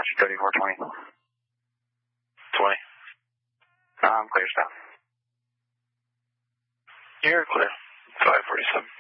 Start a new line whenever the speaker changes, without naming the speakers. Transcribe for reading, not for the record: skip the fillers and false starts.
Roger, 3420.
20.
I'm clear, stop.
You're clear. 547.